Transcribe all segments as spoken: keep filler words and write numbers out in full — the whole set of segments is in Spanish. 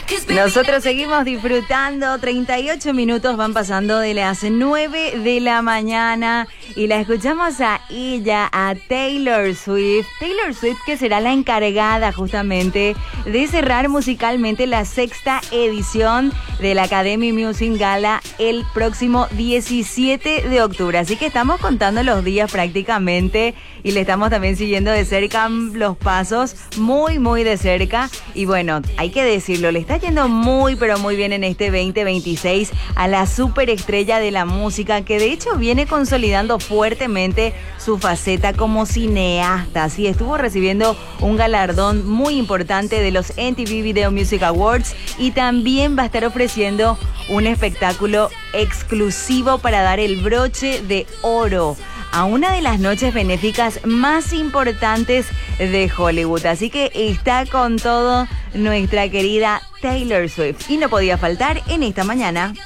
Nosotros seguimos disfrutando. treinta y ocho minutos van pasando de las nueve de la mañana y la escuchamos a ella, a Taylor Swift. Taylor Swift, que será la encargada justamente de cerrar musicalmente la sexta edición de la Academy Music Gala el próximo diecisiete de octubre. Así que estamos contando los días prácticamente y le estamos también siguiendo de cerca los pasos, muy muy de cerca. Y bueno, hay que decirlo, le está yendo muy pero muy bien en este veinte veintiséis a la superestrella de la música, que de hecho viene consolidando fuertemente su faceta como cineasta. Sí, estuvo recibiendo un galardón muy importante de los M T V Video Music Awards y también va a estar ofreciendo un espectáculo exclusivo para dar el broche de oro a una de las noches benéficas más importantes de Hollywood. Así que está con todo nuestra querida Taylor Swift y no podía faltar en esta mañana.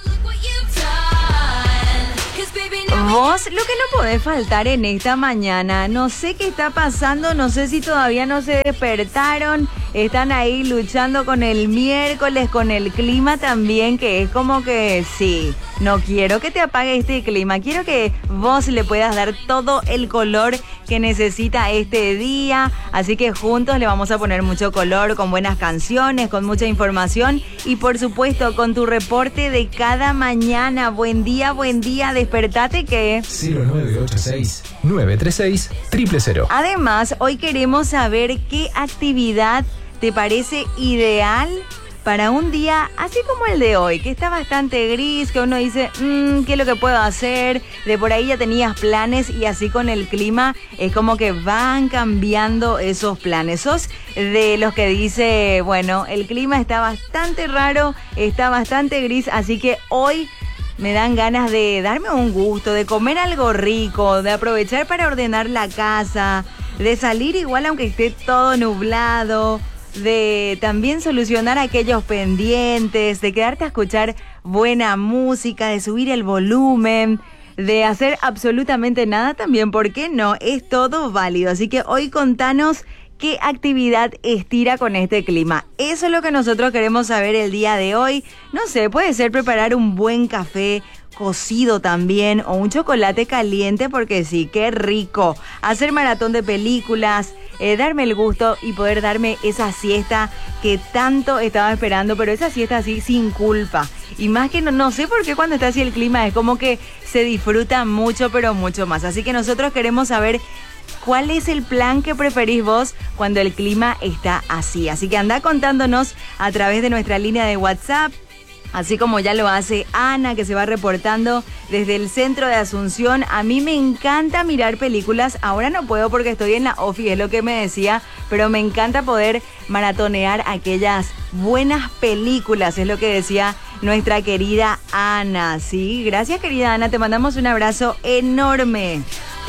Vos, lo que no podés faltar en esta mañana, no sé qué está pasando, no sé si todavía no se despertaron, están ahí luchando con el miércoles, con el clima también, que es como que sí, no quiero que te apague este clima, quiero que vos le puedas dar todo el color que necesita este día, así que juntos le vamos a poner mucho color, con buenas canciones, con mucha información y por supuesto con tu reporte de cada mañana. Buen día, buen día, despertate que... cero nueve ocho seis, nueve tres seis, cero cero cero. Además, hoy queremos saber qué actividad te parece ideal para un día así como el de hoy, que está bastante gris, que uno dice, mmm, ¿qué es lo que puedo hacer? De por ahí ya tenías planes y así con el clima es como que van cambiando esos planes. Sos de los que dice, bueno, el clima está bastante raro, está bastante gris, así que hoy me dan ganas de darme un gusto, de comer algo rico, de aprovechar para ordenar la casa, de salir igual aunque esté todo nublado, de también solucionar aquellos pendientes, de quedarte a escuchar buena música, de subir el volumen, de hacer absolutamente nada también, ¿por qué no? Es todo válido, así que hoy contanos qué actividad estira con este clima. Eso es lo que nosotros queremos saber el día de hoy. No sé, puede ser preparar un buen café cocido también o un chocolate caliente, porque sí, qué rico. Hacer maratón de películas, eh, darme el gusto y poder darme esa siesta que tanto estaba esperando, pero esa siesta así sin culpa. Y más que no, no sé por qué cuando está así el clima es como que se disfruta mucho, pero mucho más. Así que nosotros queremos saber ¿cuál es el plan que preferís vos cuando el clima está así? Así que anda contándonos a través de nuestra línea de WhatsApp, así como ya lo hace Ana, que se va reportando desde el centro de Asunción. A mí me encanta mirar películas, ahora no puedo porque estoy en la ofi, es lo que me decía, pero me encanta poder maratonear aquellas buenas películas, es lo que decía nuestra querida Ana. Sí, gracias querida Ana, te mandamos un abrazo enorme.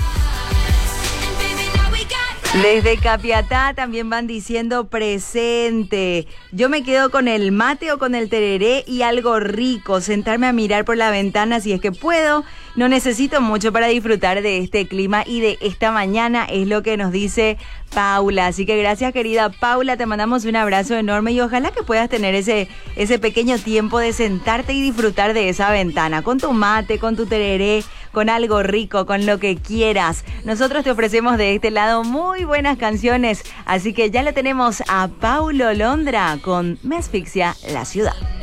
Desde Capiatá también van diciendo presente. Yo me quedo con el mate o con el tereré y algo rico. Sentarme a mirar por la ventana si es que puedo. No necesito mucho para disfrutar de este clima y de esta mañana, es lo que nos dice Paula. Así que gracias querida Paula, te mandamos un abrazo enorme y ojalá que puedas tener ese, ese pequeño tiempo de sentarte y disfrutar de esa ventana. Con tu mate, con tu tereré, con algo rico, con lo que quieras. Nosotros te ofrecemos de este lado muy buenas canciones, así que ya lo tenemos a Paulo Londra con Me asfixia la ciudad.